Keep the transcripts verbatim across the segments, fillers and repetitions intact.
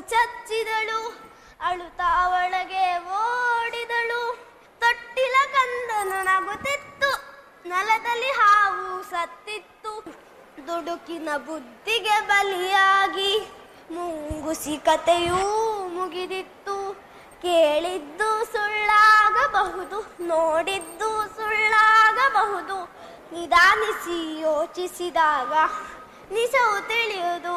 ಚಚ್ಚಿದಳು, ಅಳುತ್ತಾ ಒಳಗೆ ಓಡಿದಳು. ತೊಟ್ಟಿಲ ಕಂದನು ನಗುತ್ತಿತ್ತು, ನೆಲದಲ್ಲಿ ಹಾವು ಸತ್ತಿತ್ತು. ದುಡುಕಿನ ಬುದ್ಧಿಗೆ ಬಲಿಯಾಗಿ ಮುಂಗುಸಿ ಕತೆಯೂ ಮುಗಿದಿತ್ತು. ಕೇಳಿದ್ದು ಸುಳ್ಳಾಗಬಹುದು, ನೋಡಿದ್ದು ಸುಳ್ಳಾಗಬಹುದು. ನಿಧಾನಿಸಿ ಯೋಚಿಸಿದಾಗ ನಿಜವು ತಿಳಿಯುವುದು.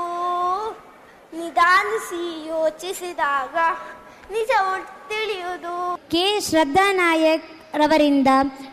ನಿಧಾನಿಸಿ ಯೋಚಿಸಿದಾಗ ನಿಜವು ತಿಳಿಯುವುದು. ಕೆ ಶ್ರದ್ಧಾ ನಾಯಕ್ ರವರಿಂದ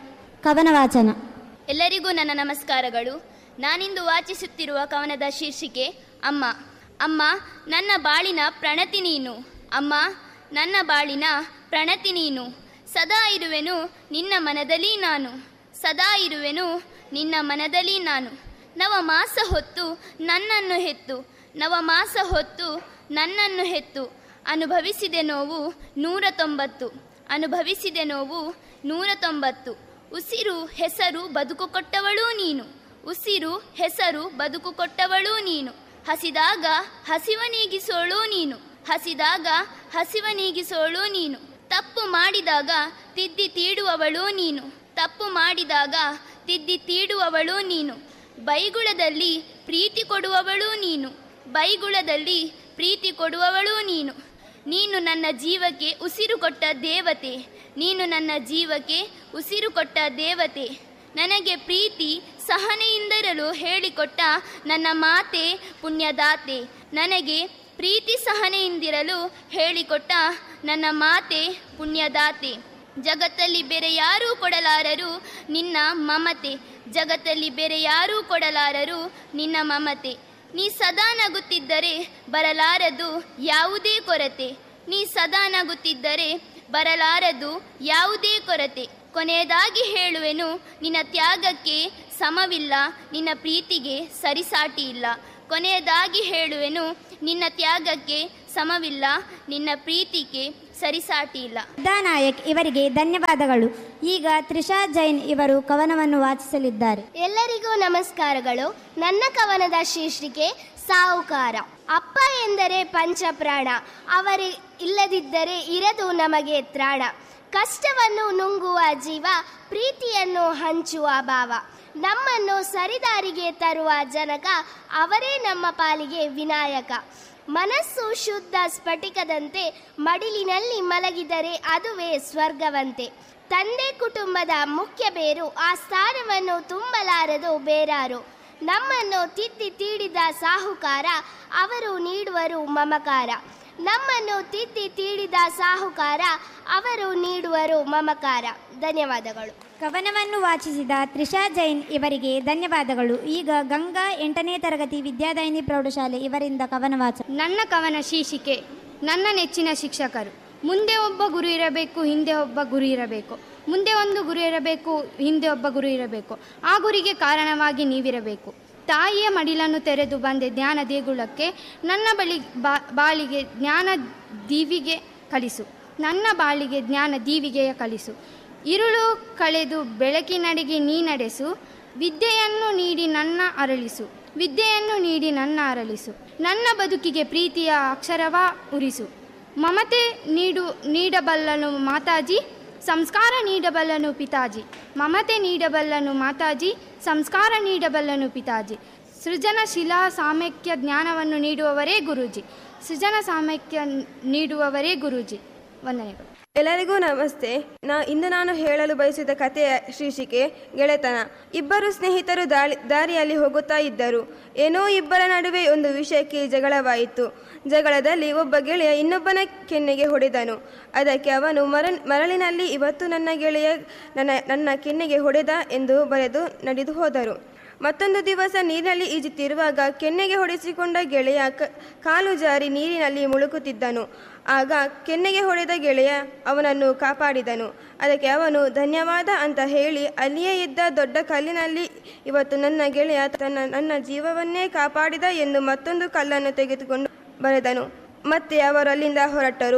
ಕವನ ವಾಚನ. ಎಲ್ಲರಿಗೂ ನನ್ನ ನಮಸ್ಕಾರಗಳು. ನಾನಿಂದು ವಾಚಿಸುತ್ತಿರುವ ಕವನದ ಶೀರ್ಷಿಕೆ ಅಮ್ಮ. ಅಮ್ಮ, ನನ್ನ ಬಾಳಿನ ಪ್ರಣತಿ ನೀನು. ಅಮ್ಮ, ನನ್ನ ಬಾಳಿನ ಪ್ರಣತಿ ನೀನು. ಸದಾ ಇರುವೆನು ನಿನ್ನ ಮನದಲ್ಲಿ ನಾನು. ಸದಾ ಇರುವೆನು ನಿನ್ನ ಮನದಲ್ಲಿ ನಾನು. ನವ ಮಾಸ ಹೊತ್ತು ನನ್ನನ್ನು ಹೆತ್ತು, ನವ ಮಾಸ ಹೊತ್ತು ನನ್ನನ್ನು ಹೆತ್ತು. ಅನುಭವಿಸಿದೆ ನೋವು ನೂರ ತೊಂಬತ್ತು, ಅನುಭವಿಸಿದೆ ನೋವು ನೂರ ತೊಂಬತ್ತು. ಉಸಿರು ಹೆಸರು ಬದುಕು ಕೊಟ್ಟವಳೂ ನೀನು. ಉಸಿರು ಹೆಸರು ಬದುಕು ಕೊಟ್ಟವಳೂ ನೀನು. ಹಸಿದಾಗ ಹಸಿವ ನೀಗಿಸೋಳು ನೀನು. ಹಸಿದಾಗ ಹಸಿವ ನೀಗಿಸೋಳು ನೀನು. ತಪ್ಪು ಮಾಡಿದಾಗ ತಿದ್ದಿ ತೀಡುವವಳು ನೀನು. ತಪ್ಪು ಮಾಡಿದಾಗ ತಿದ್ದಿ ತೀಡುವವಳು ನೀನು. ಬೈಗುಳದಲ್ಲಿ ಪ್ರೀತಿ ಕೊಡುವವಳು ನೀನು. ಬೈಗುಳದಲ್ಲಿ ಪ್ರೀತಿ ಕೊಡುವವಳು ನೀನು. ನೀನು ನನ್ನ ಜೀವಕ್ಕೆ ಉಸಿರು ಕೊಟ್ಟ ದೇವತೆ. ನೀನು ನನ್ನ ಜೀವಕ್ಕೆ ಉಸಿರು ಕೊಟ್ಟ ದೇವತೆ. ನನಗೆ ಪ್ರೀತಿ ಸಹನೆಯಿಂದಿರಲು ಹೇಳಿಕೊಟ್ಟ ನನ್ನ ಮಾತೆ ಪುಣ್ಯದಾತೆ. ನನಗೆ ಪ್ರೀತಿ ಸಹನೆಯಿಂದಿರಲು ಹೇಳಿಕೊಟ್ಟ ನನ್ನ ಮಾತೆ ಪುಣ್ಯದಾತೆ. ಜಗತ್ತಲ್ಲಿ ಬೇರೆ ಯಾರೂ ಕೊಡಲಾರರು ನಿನ್ನ ಮಮತೆ. ಜಗತ್ತಲ್ಲಿ ಬೇರೆ ಯಾರೂ ಕೊಡಲಾರರು ನಿನ್ನ ಮಮತೆ. ನೀ ಸದಾ ನಗುತ್ತಿದ್ದರೆ ಬರಲಾರದು ಯಾವುದೇ ಕೊರತೆ. ನೀ ಸದಾ ನಗುತ್ತಿದ್ದರೆ ಬರಲಾರದು ಯಾವುದೇ ಕೊರತೆ. ಕೊನೆಯದಾಗಿ ಹೇಳುವೆನು, ನಿನ್ನ ತ್ಯಾಗಕ್ಕೆ ಸಮವಿಲ್ಲ, ನಿನ್ನ ಪ್ರೀತಿಗೆ ಸರಿಸಾಟಿ ಇಲ್ಲ. ಕೊನೆಯದಾಗಿ ಹೇಳುವೆನು, ನಿನ್ನ ತ್ಯಾಗಕ್ಕೆ ಸಮವಿಲ್ಲ, ನಿನ್ನ ಪ್ರೀತಿಗೆ ಸರಿಸಾಟಿ ಇಲ್ಲ. ಶ್ರದ್ಧಾ ನಾಯಕ್ ಇವರಿಗೆ ಧನ್ಯವಾದಗಳು. ಈಗ ತ್ರಿಷಾ ಜೈನ್ ಇವರು ಕವನವನ್ನು ವಾಚಿಸಲಿದ್ದಾರೆ. ಎಲ್ಲರಿಗೂ ನಮಸ್ಕಾರಗಳು. ನನ್ನ ಕವನದ ಶೀರ್ಷಿಕೆ ಸಾಹುಕಾರ. ಅಪ್ಪ ಎಂದರೆ ಪಂಚಪ್ರಾಣ, ಅವರೇ ಇಲ್ಲದಿದ್ದರೆ ಇರದು ನಮಗೆ ತ್ರಾಣ. ಕಷ್ಟವನ್ನು ನುಂಗುವ ಜೀವ, ಪ್ರೀತಿಯನ್ನು ಹಂಚುವ ಭಾವ. ನಮ್ಮನ್ನು ಸರಿದಾರಿಗೆ ತರುವ ಜನಕ, ಅವರೇ ನಮ್ಮ ಪಾಲಿಗೆ ವಿನಾಯಕ. ಮನಸ್ಸು ಶುದ್ಧ ಸ್ಫಟಿಕದಂತೆ, ಮಡಿಲಿನಲ್ಲಿ ಮಲಗಿದರೆ ಅದುವೇ ಸ್ವರ್ಗವಂತೆ. ತಂದೆ ಕುಟುಂಬದ ಮುಖ್ಯ ಬೇರು, ಆ ಸ್ಥಾನವನ್ನು ತುಂಬಲಾರದು ಬೇರಾರು. ನಮ್ಮನ್ನು ತಿದ್ದಿ ತೀಡಿದ ಸಾಹುಕಾರ, ಅವರು ನೀಡುವರು ಮಮಕಾರ. ನಮ್ಮನ್ನು ತಿದ್ದಿ ತೀಡಿದ ಸಾಹುಕಾರ, ಅವರು ನೀಡುವರು ಮಮಕಾರ. ಧನ್ಯವಾದಗಳು. ಕವನವನ್ನು ವಾಚಿಸಿದ ತ್ರಿಷಾ ಜೈನ್ ಇವರಿಗೆ ಧನ್ಯವಾದಗಳು. ಈಗ ಗಂಗಾ ಎಂಟನೇ ತರಗತಿ ವಿದ್ಯಾದಾಯಿನಿ ಪ್ರೌಢಶಾಲೆ ಇವರಿಂದ ಕವನ ವಾಚನ. ನನ್ನ ಕವನ ಶೀರ್ಷಿಕೆ ನನ್ನ ನೆಚ್ಚಿನ ಶಿಕ್ಷಕರು. ಮುಂದೆ ಒಬ್ಬ ಗುರು ಇರಬೇಕು, ಹಿಂದೆ ಒಬ್ಬ ಗುರು ಇರಬೇಕು. ಮುಂದೆ ಒಂದು ಗುರು ಇರಬೇಕು, ಹಿಂದೆ ಒಬ್ಬ ಗುರು ಇರಬೇಕು. ಆ ಗುರಿಗೆ ಕಾರಣವಾಗಿ ನೀವಿರಬೇಕು. ತಾಯಿಯ ಮಡಿಲನ್ನು ತೆರೆದು ಬಂದೆ ಜ್ಞಾನ ದೇಗುಲಕ್ಕೆ. ನನ್ನ ಬಳಿ ಬಾ ಬಾಳಿಗೆ ಜ್ಞಾನ ದೀವಿಗೆ ಕಲಿಸು. ನನ್ನ ಬಾಳಿಗೆ ಜ್ಞಾನ ದೀವಿಗೆಯ ಕಲಿಸು. ಇರುಳು ಕಳೆದು ಬೆಳಕಿನಡೆಗೆ ನೀ ನಡೆಸು. ವಿದ್ಯೆಯನ್ನು ನೀಡಿ ನನ್ನ ಅರಳಿಸು. ವಿದ್ಯೆಯನ್ನು ನೀಡಿ ನನ್ನ ಅರಳಿಸು. ನನ್ನ ಬದುಕಿಗೆ ಪ್ರೀತಿಯ ಅಕ್ಷರವ ಉರಿಸು. ಮಮತೆ ನೀಡು ನೀಡಬಲ್ಲನು ಮಾತಾಜಿ, ಸಂಸ್ಕಾರ ನೀಡಬಲ್ಲನು ಪಿತಾಜಿ. ಮಮತೆ ನೀಡಬಲ್ಲನು ಮಾತಾಜಿ, ಸಂಸ್ಕಾರ ನೀಡಬಲ್ಲನು ಪಿತಾಜಿ. ಸೃಜನಶೀಲ ಸಾಮರ್ಥ್ಯ ಜ್ಞಾನವನ್ನು ನೀಡುವವರೇ ಗುರೂಜಿ. ಸೃಜನ ಸಾಮರ್ಥ್ಯ ನೀಡುವವರೇ ಗುರೂಜಿ. ವಂದನೆಗಳು. ಎಲ್ಲರಿಗೂ ನಮಸ್ತೆ. ನಾ ಇಂದು ನಾನು ಹೇಳಲು ಬಯಸಿದ ಕಥೆಯ ಶೀರ್ಷಿಕೆ ಗೆಳೆತನ. ಇಬ್ಬರು ಸ್ನೇಹಿತರು ದಾಳಿ ದಾರಿಯಲ್ಲಿ ಹೋಗುತ್ತಾ ಇದ್ದರು. ಏನೋ ಇಬ್ಬರ ನಡುವೆ ಒಂದು ವಿಷಯಕ್ಕೆ ಜಗಳವಾಯಿತು. ಜಗಳದಲ್ಲಿ ಒಬ್ಬ ಗೆಳೆಯ ಇನ್ನೊಬ್ಬನ ಕೆನ್ನೆಗೆ ಹೊಡೆದನು. ಅದಕ್ಕೆ ಅವನು ಮರ ಮರಳಿನಲ್ಲಿ ಇವತ್ತು ನನ್ನ ಗೆಳೆಯ ನನ್ನ ನನ್ನ ಕೆನ್ನೆಗೆ ಹೊಡೆದ ಎಂದು ಬರೆದು ನಡೆದು ಹೋದರು. ಮತ್ತೊಂದು ದಿವಸ ನೀರಿನಲ್ಲಿ ಈಜುತ್ತಿರುವಾಗ ಕೆನ್ನೆಗೆ ಹೊಡೆಸಿಕೊಂಡ ಗೆಳೆಯ ಕಾಲು ಜಾರಿ ನೀರಿನಲ್ಲಿ ಮುಳುಗುತ್ತಿದ್ದನು. ಆಗ ಕೆನ್ನೆಗೆ ಹೊಡೆದ ಗೆಳೆಯ ಅವನನ್ನು ಕಾಪಾಡಿದನು. ಅದಕ್ಕೆ ಅವನು ಧನ್ಯವಾದ ಅಂತ ಹೇಳಿ ಅಲ್ಲಿಯೇ ಇದ್ದ ದೊಡ್ಡ ಕಲ್ಲಿನಲ್ಲಿ ಇವತ್ತು ನನ್ನ ಗೆಳೆಯ ತನ್ನ ನನ್ನ ಜೀವವನ್ನೇ ಕಾಪಾಡಿದ ಎಂದು ಮತ್ತೊಂದು ಕಲ್ಲನ್ನು ತೆಗೆದುಕೊಂಡು ಬರೆದನು. ಮತ್ತೆ ಅವರು ಅಲ್ಲಿಂದ ಹೊರಟರು.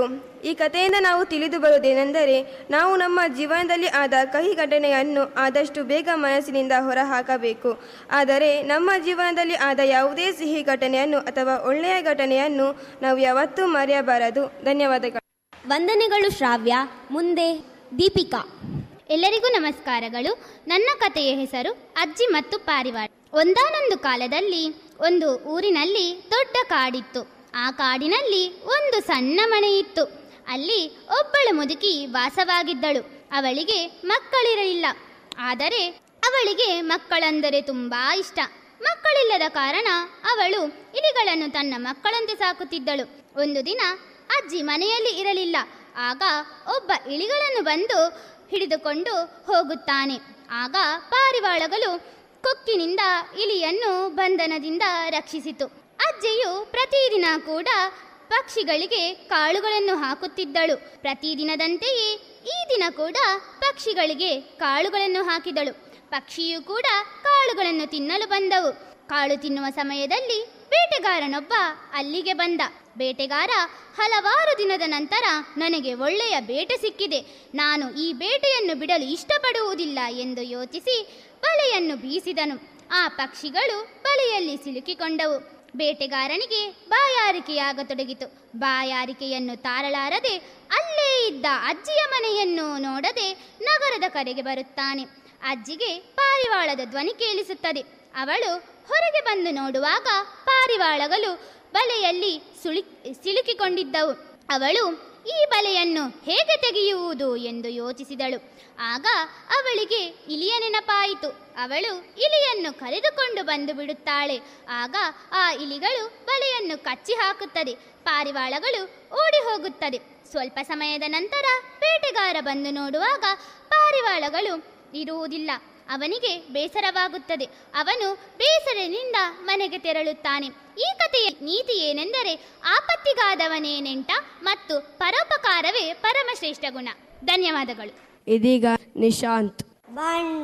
ಈ ಕಥೆಯಿಂದ ನಾವು ತಿಳಿದು ಬರುವುದೇನೆಂದರೆ, ನಾವು ನಮ್ಮ ಜೀವನದಲ್ಲಿ ಆದ ಕಹಿ ಘಟನೆಯನ್ನು ಆದಷ್ಟು ಬೇಗ ಮನಸ್ಸಿನಿಂದ ಹೊರಹಾಕಬೇಕು. ಆದರೆ ನಮ್ಮ ಜೀವನದಲ್ಲಿ ಆದ ಯಾವುದೇ ಸಿಹಿ ಘಟನೆಯನ್ನು ಅಥವಾ ಒಳ್ಳೆಯ ಘಟನೆಯನ್ನು ನಾವು ಯಾವತ್ತೂ ಮರೆಯಬಾರದು. ಧನ್ಯವಾದಗಳು. ವಂದನೆಗಳು ಶ್ರಾವ್ಯ. ಮುಂದೆ ದೀಪಿಕಾ. ಎಲ್ಲರಿಗೂ ನಮಸ್ಕಾರಗಳು. ನನ್ನ ಕಥೆಯ ಹೆಸರು ಅಜ್ಜಿ ಮತ್ತು ಪಾರಿವಾಳ. ಒಂದಾನೊಂದು ಕಾಲದಲ್ಲಿ ಒಂದು ಊರಿನಲ್ಲಿ ದೊಡ್ಡ ಕಾಡಿತ್ತು. ಆ ಕಾಡಿನಲ್ಲಿ ಒಂದು ಸಣ್ಣ ಮನೆ ಇತ್ತು. ಅಲ್ಲಿ ಒಬ್ಬಳು ಮುದುಕಿ ವಾಸವಾಗಿದ್ದಳು. ಅವಳಿಗೆ ಮಕ್ಕಳಿರಲಿಲ್ಲ. ಆದರೆ ಅವಳಿಗೆ ಮಕ್ಕಳೆಂದರೆ ತುಂಬಾ ಇಷ್ಟ. ಮಕ್ಕಳಿಲ್ಲದ ಕಾರಣ ಅವಳು ಇಲಿಗಳನ್ನು ತನ್ನ ಮಕ್ಕಳಂತೆ ಸಾಕುತ್ತಿದ್ದಳು. ಒಂದು ದಿನ ಅಜ್ಜಿ ಮನೆಯಲ್ಲಿ ಇರಲಿಲ್ಲ. ಆಗ ಒಬ್ಬ ಇಲಿಗಳನ್ನು ಬಂದು ಹಿಡಿದುಕೊಂಡು ಹೋಗುತ್ತಾನೆ. ಆಗ ಪಾರಿವಾಳಗಳು ಕೊಕ್ಕಿನಿಂದ ಇಲಿಯನ್ನು ಬಂಧನದಿಂದ ರಕ್ಷಿಸಿತು. ಅಜ್ಜಿಯು ಪ್ರತಿದಿನ ಕೂಡ ಪಕ್ಷಿಗಳಿಗೆ ಕಾಳುಗಳನ್ನು ಹಾಕುತ್ತಿದ್ದಳು. ಪ್ರತಿದಿನದಂತೆಯೇ ಈ ದಿನ ಕೂಡ ಪಕ್ಷಿಗಳಿಗೆ ಕಾಳುಗಳನ್ನು ಹಾಕಿದಳು. ಪಕ್ಷಿಯು ಕೂಡ ಕಾಳುಗಳನ್ನು ತಿನ್ನಲು ಬಂದವು. ಕಾಳು ತಿನ್ನುವ ಸಮಯದಲ್ಲಿ ಬೇಟೆಗಾರನೊಬ್ಬ ಅಲ್ಲಿಗೆ ಬಂದ. ಬೇಟೆಗಾರ ಹಲವಾರು ದಿನದ ನಂತರ ನನಗೆ ಒಳ್ಳೆಯ ಬೇಟೆ ಸಿಕ್ಕಿದೆ, ನಾನು ಈ ಬೇಟೆಯನ್ನು ಬಿಡಲು ಇಷ್ಟಪಡುವುದಿಲ್ಲ ಎಂದು ಯೋಚಿಸಿ ಬಲೆಯನ್ನು ಬೀಸಿದನು. ಆ ಪಕ್ಷಿಗಳು ಬಲೆಯಲ್ಲಿ ಸಿಲುಕಿಕೊಂಡವು. ಬೇಟೆಗಾರನಿಗೆ ಬಾಯಾರಿಕೆಯಾಗತೊಡಗಿತು. ಬಾಯಾರಿಕೆಯನ್ನು ತಾರಲಾರದೆ ಅಲ್ಲೇ ಇದ್ದ ಅಜ್ಜಿಯ ಮನೆಯನ್ನು ನೋಡದೆ ನಗರದ ಕಡೆಗೆ ಬರುತ್ತಾನೆ. ಅಜ್ಜಿಗೆ ಪಾರಿವಾಳದ ಧ್ವನಿ ಕೇಳಿಸುತ್ತದೆ. ಅವಳು ಹೊರಗೆ ಬಂದು ನೋಡುವಾಗ ಪಾರಿವಾಳಗಳು ಬಲೆಯಲ್ಲಿ ಸುಳಿ ಸಿಲುಕಿಕೊಂಡಿದ್ದವು. ಅವಳು ಈ ಬಲೆಯನ್ನು ಹೇಗೆ ತೆಗೆಯುವುದು ಎಂದು ಯೋಚಿಸಿದಳು. ಆಗ ಅವಳಿಗೆ ಇಲಿಯ ನೆನಪಾಯಿತು. ಅವಳು ಇಲಿಯನ್ನು ಕರೆದುಕೊಂಡು ಬಂದು ಬಿಡುತ್ತಾಳೆ. ಆಗ ಆ ಇಲಿಗಳು ಬಲೆಯನ್ನು ಕಚ್ಚಿ ಹಾಕುತ್ತದೆ. ಪಾರಿವಾಳಗಳು ಓಡಿ ಹೋಗುತ್ತದೆ. ಸ್ವಲ್ಪ ಸಮಯದ ನಂತರ ಬೇಟೆಗಾರ ಬಂದು ನೋಡುವಾಗ ಪಾರಿವಾಳಗಳು ಇರುವುದಿಲ್ಲ. ಅವನಿಗೆ ಬೇಸರವಾಗುತ್ತದೆ. ಅವನು ಬೇಸರದಿಂದ ಮನೆಗೆ ತೆರಳುತ್ತಾನೆ. ಈ ಕಥೆಯ ನೀತಿ ಏನೆಂದರೆ, ಆಪತ್ತಿಗಾದವನೇ ನೆಂಟ ಮತ್ತು ಪರೋಪಕಾರವೇ ಪರಮಶ್ರೇಷ್ಠ ಗುಣ. ಧನ್ಯವಾದಗಳು. ಇದೀಗ ನಿಶಾಂತ್.